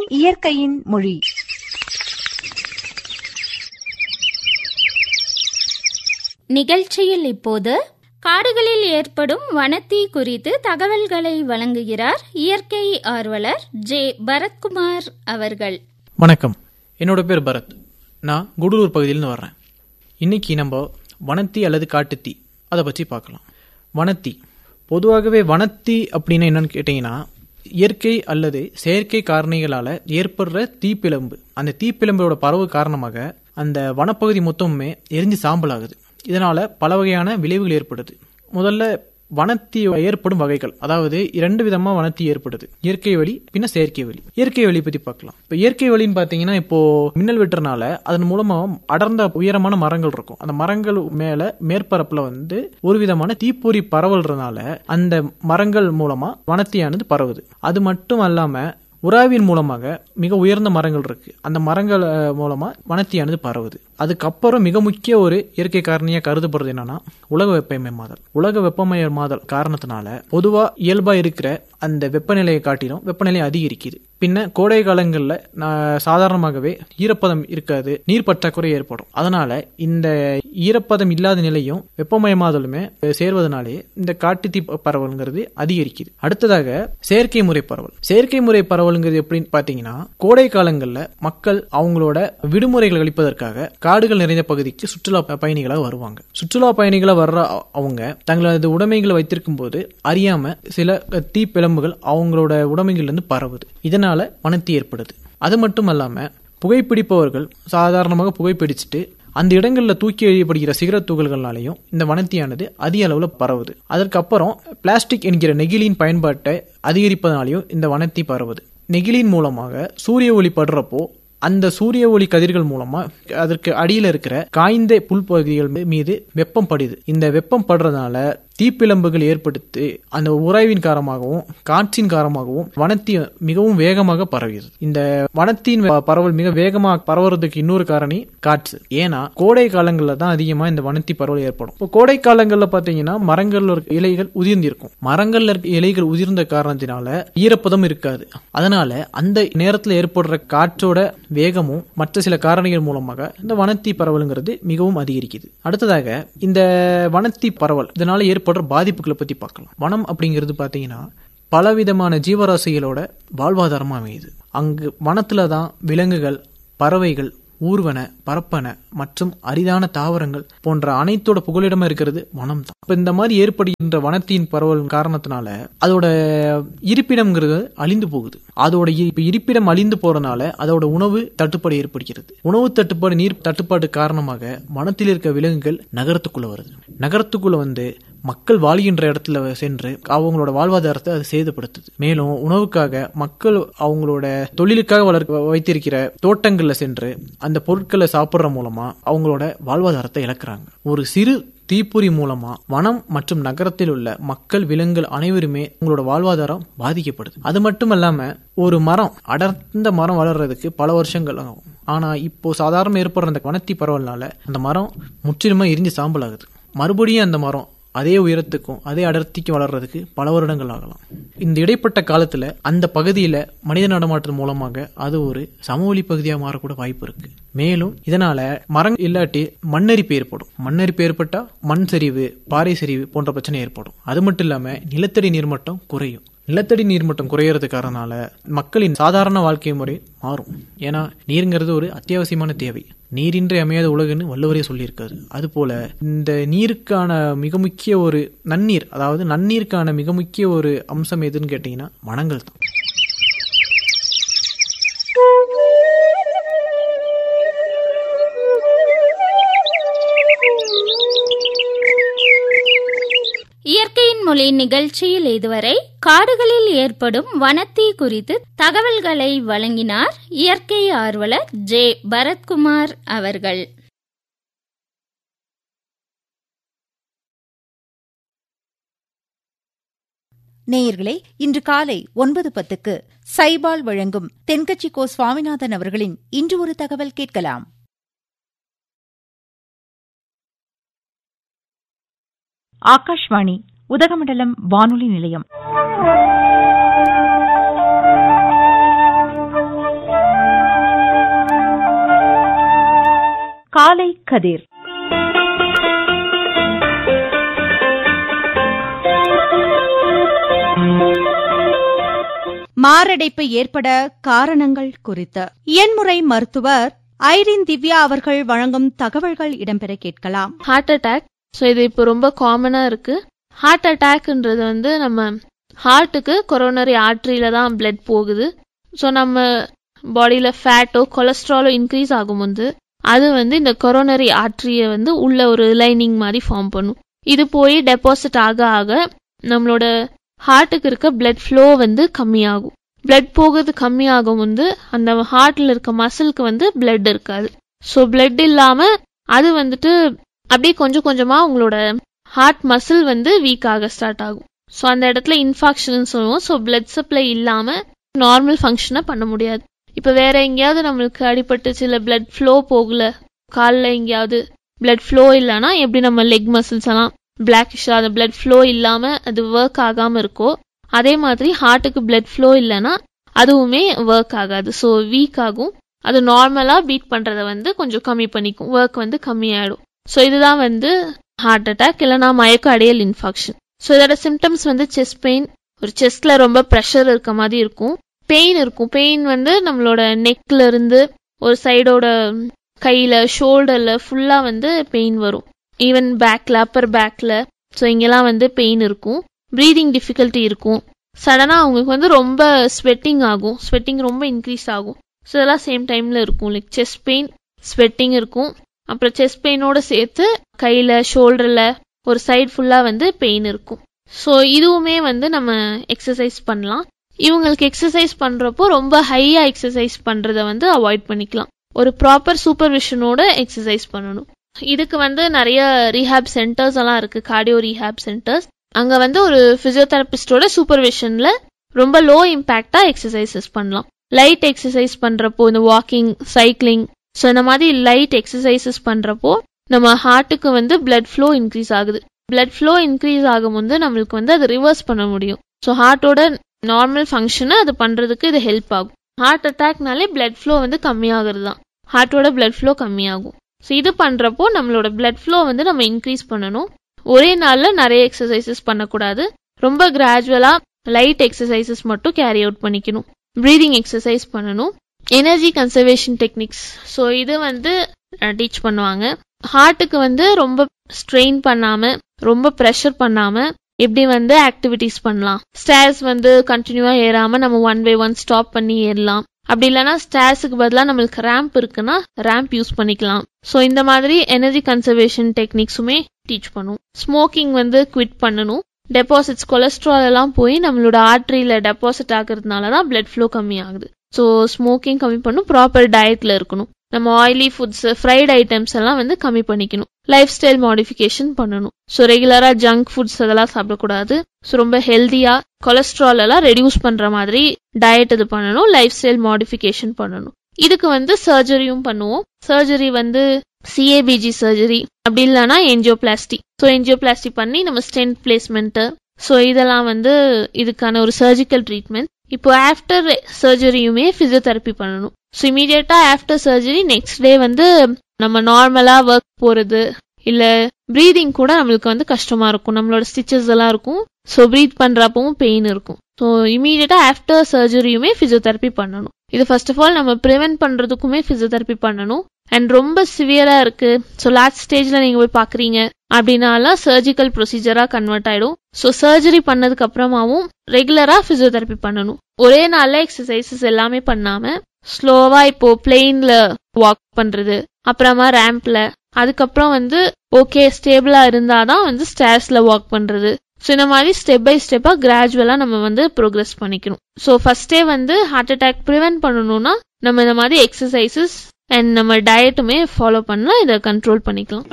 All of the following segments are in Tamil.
இயற்கையின் மொழி. நிகழ்ச்சியில் இப்போது காடுகளில் ஏற்படும் வனத்தீ குறித்து தகவல்களை வழங்குகிறார் இயற்கை ஆர்வலர் ஜே. பரத்குமார் அவர்கள். வணக்கம், என்னோட பேர் பரத். நான் குடலூர் பகுதியிலிருந்து வர்றேன். இன்னைக்கு நம்ம வனத்தீ அல்லது காட்டுத்தீ அதை பற்றி பார்க்கலாம். வனத்தீ பொதுவாகவே வனத்தீ அப்படின்னு என்னன்னு கேட்டீங்கன்னா, இயற்கை அல்லது செயற்கை காரணிகளால் ஏற்படுற தீப்பிழம்பு. அந்த தீப்பிழம்போட பரவு காரணமாக அந்த வனப்பகுதி மொத்தமுமே எரிஞ்சு சாம்பல் ஆகுது. இதனால பல வகையான விளைவுகள் ஏற்படுது. முதல்ல வனத்தீ ஏற்படும் வகைகள், அதாவது 2 விதமா வனத்தீ ஏற்படுது. இயற்கை வழி, பின்ன செயற்கை வழி. இயற்கை வழி பத்தி பார்க்கலாம். இப்போ இயற்கை வழின்னு பாத்தீங்கன்னா, இப்போ மின்னல் வெட்டுறனால அதன் மூலமா அடர்ந்த உயரமான மரங்கள் இருக்கும். அந்த மரங்கள் மேல மேற்பரப்புல ஒரு விதமான தீப்பொறி பரவல்றதுனால அந்த மரங்கள் மூலமா வனத்தீயானது பரவுது. அது மட்டும் அல்லாம உராவின் மூலமாக மிக உயர்ந்த மரங்கள் இருக்கு. அந்த மரங்கள் மூலமா வனத்தீயானது பரவுது. அதுக்கப்புறம் மிக முக்கிய ஒரு இயற்கை காரணியா கருதப்படுறது என்னன்னா, உலக வெப்பமயமாதல். உலக வெப்பமயமாதல் காரணத்தினால பொதுவா இயல்பா இருக்கிற அந்த வெப்பநிலையை காட்டிலும் வெப்பநிலை அதிகரிக்குது. பின்ன கோடை காலங்கள்ல சாதாரணமாகவே ஈரப்பதம் இருக்காது, நீர் பற்றாக்குறை ஏற்படும். அதனால இந்த ஈரப்பதம் இல்லாத நிலையும் வெப்பமயமாதலுமே சேர்வதனாலே இந்த காட்டுத்தீ பரவல்ங்கிறது அதிகரிக்குது. அடுத்ததாக செயற்கை முறை பரவல். செயற்கை முறை பரவல்ங்கிறது எப்படின்னு பாத்தீங்கன்னா, கோடை காலங்கள்ல மக்கள் அவங்களோட விடுமுறைகள் கழிப்பதற்காக காடுகள் நிறைந்த பகுதிக்கு சுற்றுலா பயணிகளாக வருவாங்க. சுற்றுலா பயணிகளாக வர்ற அவங்க தங்களது உடைமைகளை வைத்திருக்கும் போது அறியாம சில தீப்பிழம்புகள் அவங்களோட உடைமைகள் இருந்து பரவுது. இதனால வனத்தீ ஏற்படுது. அது மட்டும் அல்லாம புகைப்பிடிப்பவர்கள் சாதாரணமாக புகைப்பிடிச்சிட்டு அந்த இடங்களில் தூக்கி எறியப்படுகிற சிகரெட் துகள்களாலையும் இந்த வனத்தீயானது அதிக அளவுல பரவுது. அதற்கப்புறம் பிளாஸ்டிக் என்கிற நெகிழியின் பயன்பாட்டை அதிகரிப்பதனாலையும் இந்த வனத்தீ பரவுது. நெகிழியின் மூலமாக சூரிய ஒளி படுறப்போ அந்த சூரிய ஒளி கதிர்கள் மூலமா அதற்கு அடியில் இருக்கிற காய்ந்த புல்பகுதிகள் மீது வெப்பம் படுது. இந்த வெப்பம் படுறதுனால தீப்பிழம்புகள் ஏற்படுத்தி அந்த உராய்வின் காரணமாகவும் காற்றின் காரணமாகவும் வனத்தீ மிகவும் வேகமாக பரவுகிறது. இந்த வனத்தின் பரவல் மிக வேகமாக பரவுறதுக்கு இன்னொரு காரணி காற்று. ஏன்னா கோடை காலங்களில் தான் அதிகமா இந்த வனத்தீ பரவல் ஏற்படும். இப்போ கோடை காலங்களில் பாத்தீங்கன்னா மரங்கள்ல இருக்க இலைகள் உதிர்ந்திருக்கும். மரங்கள்ல இருக்க இலைகள் உதிர்ந்த காரணத்தினால ஈரப்பதம் இருக்காது. அதனால அந்த நேரத்தில் ஏற்படுற காற்றோட வேகமும் மற்ற சில காரணிகள் மூலமாக இந்த வனத்தீ பரவலுங்கிறது மிகவும் அதிகரிக்குது. அடுத்ததாக இந்த வனத்தீ பரவல் இதனால ஏற்படுற பாதிப்புகளை பத்தி பார்க்கலாம். வனம் அப்படிங்கிறது பாத்தீங்கன்னா பலவிதமான ஜீவராசிகளோட வாழ்வாதாரமா அமையுது. அங்கு வனத்துல தான் விலங்குகள், பறவைகள், ஊர்வன, பரப்பன மற்றும் அரிதான தாவரங்கள் போன்ற அனைத்தோட புகலிடமா இருக்கிறது வனம் தான். இப்ப இந்த மாதிரி ஏற்படுகின்ற வனத்தின் பரவல் காரணத்தினால அதோட இருப்பிடம்ங்கிறது அழிந்து போகுது. அதோட இருப்பிடம் அழிந்து போறதுனால அதோட உணவு தட்டுப்பாடு ஏற்படுகிறது. உணவு தட்டுப்பாடு, நீர் தட்டுப்பாடு காரணமாக வனத்தில் இருக்க விலங்குகள் நகரத்துக்குள்ள வருது. நகரத்துக்குள்ள மக்கள் வாழ்கின்ற இடத்துல சென்று அவங்களோட வாழ்வாதாரத்தை அது சேதப்படுத்துது. மேலும் உணவுக்காக மக்கள் அவங்களோட தொழிலுக்காக வைத்திருக்கிற தோட்டங்கள்ல சென்று அந்த பொருட்களை சாப்பிடுற மூலமா அவங்களோட வாழ்வாதாரத்தை இழக்கிறாங்க. ஒரு சிறு தீப்பொறி மூலமா வனம் மற்றும் நகரத்தில் உள்ள மக்கள், விலங்குகள் அனைவருமே உங்களோட வாழ்வாதாரம் பாதிக்கப்படுது. அது மட்டும் இல்லாம ஒரு மரம், அடர்ந்த மரம் வளர்றதுக்கு பல வருஷங்கள் ஆகும். ஆனா இப்போ சாதாரண ஏற்படுற அந்த வனத்தீ பரவல்னால அந்த மரம் முற்றிலுமா எரிஞ்சு சாம்பல் ஆகுது. மறுபடியும் அந்த மரம் அதே உயரத்துக்கும் அதே அடர்த்திக்கும் வளர்றதுக்கு பல வருடங்கள் ஆகலாம். இந்த இடைப்பட்ட காலத்துல அந்த பகுதியில மனித நடமாட்டம் மூலமாக அது ஒரு சமவெளி பகுதியாக மாறக்கூட வாய்ப்பு இருக்கு. மேலும் இதனால மரம் இல்லாட்டி மண்ணரிப்பு ஏற்படும். மண்ணரிப்பு ஏற்பட்டா மண் சரிவு, பாறை சரிவு போன்ற பிரச்சனை ஏற்படும். அது மட்டும் இல்லாம நிலத்தடி நீர்மட்டம் குறையும். நிலத்தடி நீர்மட்டம் குறையறது காரணால மக்களின் சாதாரண வாழ்க்கை முறை மாறும். ஏன்னா நீருங்கிறது ஒரு அத்தியாவசியமான தேவை. நீரின்றி அமையாத உலகுன்னு வள்ளுவரே சொல்லியிருக்காரு. அதுபோல இந்த நீருக்கான மிக முக்கிய ஒரு நன்னீர், அதாவது நன்னீருக்கான மிக முக்கிய ஒரு அம்சம் எதுன்னு கேட்டீங்கன்னா வனங்கள் தான். இயற்கையின் மொழி நிகழ்ச்சியில் இதுவரை காடுகளில் ஏற்படும் வனத்தீ குறித்து தகவல்களை வழங்கினார் இயற்கை ஆர்வலர் ஜே. பரத்குமார் அவர்கள். நேயர்களே, இன்று காலை 9:10 சைபால் வழங்கும் தென்கட்சி கோ. சுவாமிநாதன் அவர்களின் இன்று ஒரு தகவல் கேட்கலாம். ஆகாஷ்வாணி உதகமண்டலம் வானொலி நிலையம். காலை கதிர். மாரடைப்பு ஏற்பட காரணங்கள் குறித்து இயன்முறை மருத்துவர் ஐரின் திவ்யா அவர்கள் வழங்கும் தகவல்கள் இடம்பெற கேட்கலாம். Heart attack. ஸோ இது இப்போ ரொம்ப காமனா இருக்கு. ஹார்ட் அட்டாக்ன்றது வந்து நம்ம ஹார்ட்டுக்கு கொரோனரி ஆர்டரியில தான் பிளட் போகுது. ஸோ நம்ம பாடியில ஃபேட்டோ கொலஸ்ட்ராலோ இன்க்ரீஸ் ஆகும்போது அது வந்து இந்த கொரோனரி ஆர்டரியை வந்து உள்ள ஒரு லைனிங் மாதிரி ஃபார்ம் பண்ணும். இது போய் டெபாசிட் ஆக ஆக நம்மளோட ஹார்ட்டுக்கு இருக்க பிளட் ஃப்ளோ வந்து கம்மியாகும். பிளட் போகிறது கம்மியாகும் வந்து அந்த ஹார்ட்ல இருக்க மசிலுக்கு வந்து பிளட் இருக்காது. ஸோ பிளட் இல்லாம அது வந்துட்டு அப்படியே கொஞ்சம் கொஞ்சமா உங்களோட ஹார்ட் மசில் வந்து வீக் ஆக ஸ்டார்ட் ஆகும். ஸோ அந்த இடத்துல இன்ஃபாக்ஷன் சொல்லுவோம். ஸோ பிளட் சப்ளை இல்லாம நார்மல் ஃபங்க்ஷனை பண்ண முடியாது. இப்ப வேற எங்கேயாவது நம்மளுக்கு அடிபட்டு சில பிளட் ஃப்ளோ போகல, காலில் எங்கேயாவது பிளட் ஃப்ளோ இல்லைன்னா எப்படி நம்ம லெக் மசில்ஸ் எல்லாம் பிளாக்கிஷா அந்த பிளட் ஃப்ளோ இல்லாம அது ஒர்க் ஆகாம இருக்கோ, அதே மாதிரி ஹார்ட்டுக்கு பிளட் ஃப்ளோ இல்லைன்னா அதுவுமே ஒர்க் ஆகாது. ஸோ வீக் ஆகும். அது நார்மலா பீட் பண்றத வந்து கொஞ்சம் கம்மி பண்ணிக்கும், ஒர்க் வந்து கம்மியாயிடும். ஸோ இதுதான் வந்து ஹார்ட் அட்டாக் இல்லைன்னா மயோகார்டியல் இன்ஃபாக்ஷன். ஸோ இதோட சிம்டம்ஸ் வந்து செஸ்ட் பெயின், ஒரு செஸ்ட்ல ரொம்ப ப்ரெஷர் இருக்க மாதிரி இருக்கும், பெயின் இருக்கும். பெயின் வந்து நம்மளோட நெக்ல இருந்து ஒரு சைடோட கையில ஷோல்டர்ல ஃபுல்லா வந்து பெயின் வரும். ஈவன் பேக்ல அப்பர் பேக்ல ஸோ இங்கெல்லாம் வந்து பெயின் இருக்கும். ப்ரீதிங் டிஃபிகல்ட்டி இருக்கும். சடனா அவங்களுக்கு வந்து ரொம்ப ஸ்வெட்டிங் ஆகும், ஸ்வெட்டிங் ரொம்ப இன்க்ரீஸ் ஆகும். ஸோ இதெல்லாம் சேம் டைம்ல இருக்கும். லைக் செஸ்ட் பெயின், ஸ்வெட்டிங் இருக்கும். அப்புறம் செஸ்ட் பெயினோட சேர்த்து கையில ஷோல்டர்ல ஒரு சைடு ஃபுல்லா வந்து பெயின் இருக்கும். ஸோ இதுவுமே வந்து நம்ம எக்ஸசைஸ் பண்ணலாம். இவங்களுக்கு எக்ஸசைஸ் பண்றப்போ ரொம்ப ஹையா எக்ஸசைஸ் பண்றத வந்து அவாய்ட் பண்ணிக்கலாம். ஒரு ப்ராப்பர் சூப்பர்விஷனோட எக்ஸசைஸ் பண்ணணும். இதுக்கு வந்து நிறைய ரீஹாப் சென்டர்ஸ் எல்லாம் இருக்கு, கார்டியோ ரீஹாப் சென்டர்ஸ். அங்க வந்து ஒரு பிசியோதெரபிஸ்டோட சூப்பர்விஷன்ல ரொம்ப லோ இம்பாக்டா எக்ஸசைசஸ் பண்ணலாம். லைட் எக்ஸசைஸ் பண்றப்போ இந்த வாக்கிங், சைக்கிளிங், ஸோ இந்த மாதிரி லைட் எக்ஸசைசஸ் பண்றப்போ நம்ம ஹார்ட்டுக்கு வந்து பிளட் ஃப்ளோ இன்க்ரீஸ் ஆகுது. பிளட் ஃப்ளோ இன்க்ரீஸ் ஆகும்போது நம்மளுக்கு வந்து அதை ரிவர்ஸ் பண்ண முடியும். ஸோ ஹார்ட்டோட நார்மல் ஃபங்க்ஷனை அது பண்றதுக்கு இது ஹெல்ப் ஆகும். ஹார்ட் அட்டாக்னாலே பிளட் ஃப்ளோ வந்து கம்மியாகிறது தான், ஹார்ட்டோட பிளட் ஃப்ளோ கம்மியாகும். ஸோ இது பண்றப்போ நம்மளோட பிளட் ஃப்ளோ வந்து நம்ம இன்க்ரீஸ் பண்ணணும். ஒரே நாள்ல நிறைய எக்ஸசைசஸ் பண்ணக்கூடாது. ரொம்ப கிராஜுவலா லைட் எக்ஸசைசஸ் மட்டும் கேரி அவுட் பண்ணிக்கணும். ப்ரீதிங் எக்ஸசைஸ் பண்ணணும். எனர்ஜி கன்சர்வேஷன் டெக்னிக்ஸ், ஸோ இது வந்து டீச் பண்ணுவாங்க. ஹார்ட்டுக்கு வந்து ரொம்ப ஸ்ட்ரெயின் பண்ணாம, ரொம்ப ப்ரெஷர் பண்ணாம எப்படி வந்து ஆக்டிவிட்டிஸ் பண்ணலாம். ஸ்டேர்ஸ் வந்து கண்டினியூவா ஏறாம நம்ம 1 by 1 ஸ்டாப் பண்ணி ஏறலாம். அப்படி இல்லைன்னா ஸ்டேர்ஸுக்கு பதிலாக நம்மளுக்கு ரேம்ப் இருக்குன்னா ரேம்ப் யூஸ் பண்ணிக்கலாம். ஸோ இந்த மாதிரி எனர்ஜி கன்சர்வேஷன் டெக்னிக்ஸுமே டீச் பண்ணும். ஸ்மோக்கிங் வந்து குவிட் பண்ணணும். டெபாசிட்ஸ் கொலஸ்ட்ரால் எல்லாம் போய் நம்மளோட ஆர்டரியில டெபாசிட் ஆகுறதுனால தான் பிளட் ஃப்ளோ கம்மி ஆகுது. ஸோ ஸ்மோக்கிங் கம்மி பண்ணும். ப்ராப்பர் டயட்ல இருக்கணும். நம்ம ஆயிலி ஃபுட்ஸ், ஃப்ரைட் ஐட்டம்ஸ் எல்லாம் வந்து கம்மி பண்ணிக்கணும். லைஃப் ஸ்டைல் மாடிஃபிகேஷன் பண்ணணும். ஸோ ரெகுலரா ஜங்க் ஃபுட்ஸ் அதெல்லாம் சாப்பிடக்கூடாது. ஸோ ரொம்ப ஹெல்தியா கொலஸ்ட்ரால் எல்லாம் ரெடியூஸ் பண்ற மாதிரி டயட் இது பண்ணணும். லைஃப் ஸ்டைல் மாடிஃபிகேஷன் பண்ணணும். இதுக்கு வந்து சர்ஜரியும் பண்ணுவோம். சர்ஜரி வந்து சிஏபிஜி சர்ஜரி, அப்படி இல்லைன்னா என்ஜியோபிளாஸ்டி. ஸோ என்ஜியோபிளாஸ்டி பண்ணி நம்ம ஸ்டென்ட் பிளேஸ்மெண்ட், ஸோ இதெல்லாம் வந்து இதுக்கான ஒரு சர்ஜிக்கல் ட்ரீட்மெண்ட். இப்போ ஆஃப்டர் சர்ஜரியுமே பிசியோதெரப்பி பண்ணணும். ஸோ இமீடியட்டா ஆஃப்டர் சர்ஜரி நெக்ஸ்ட் டே வந்து நம்ம நார்மலா ஒர்க் போறது இல்ல பிரீதிங் கூட நம்மளுக்கு வந்து கஷ்டமா இருக்கும். நம்மளோட ஸ்டிச்சஸ் எல்லாம் இருக்கும். ஸோ பிரீத் பண்றப்பவும் பெயின் இருக்கும். ஸோ இமீடியட்டா ஆஃப்டர் சர்ஜரியுமே பிசியோதெரப்பி பண்ணணும். இது ஃபர்ஸ்ட் ஆஃப் ஆல் நம்ம ப்ரிவென்ட் பண்றதுக்குமே பிசியோதெரப்பி பண்ணணும். அண்ட் ரொம்ப சிவியரா இருக்கு, ஸோ லாஸ்ட் ஸ்டேஜ்ல நீங்க போய் பாக்குறீங்க அப்படின்னாலும் சர்ஜிக்கல் ப்ரொசீஜரா கன்வெர்ட் ஆயிடும். ஸோ சர்ஜரி பண்ணதுக்கு அப்புறமாவும் ரெகுலரா பிசியோதெரப்பி பண்ணணும். ஒரே நாள்ல எக்ஸசைசஸ் எல்லாமே பண்ணாம ஸ்லோவா இப்போ பிளெயின்ல வாக் பண்றது, அப்புறமா ரேம்ப்ல, அதுக்கப்புறம் வந்து ஓகே ஸ்டேபிளா இருந்தாதான் வந்து ஸ்டேர்ஸ்ல வாக் பண்றது. ஸோ இந்த மாதிரி ஸ்டெப் பை ஸ்டெப்பா கிராஜுவலா நம்ம வந்து ப்ரோக்ரஸ் பண்ணிக்கணும். ஸோ ஃபர்ஸ்டே வந்து ஹார்ட் அட்டாக் ப்ரிவென்ட் பண்ணணும்னா நம்ம இந்த மாதிரி எக்ஸசைசஸ் அண்ட் நம்ம டயட்டுமே ஃபாலோ பண்ணா இதை கண்ட்ரோல் பண்ணிக்கலாம்.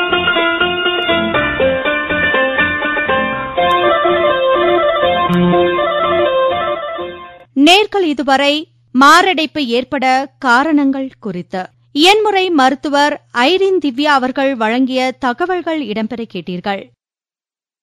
நேர்கள் இதுவரை மாரடைப்பு ஏற்பட காரணங்கள் குறித்து இயன்முறை மருத்துவர் ஐரின் திவ்யா அவர்கள் வழங்கிய தகவல்கள் இடம்பெற கேட்டீர்கள்.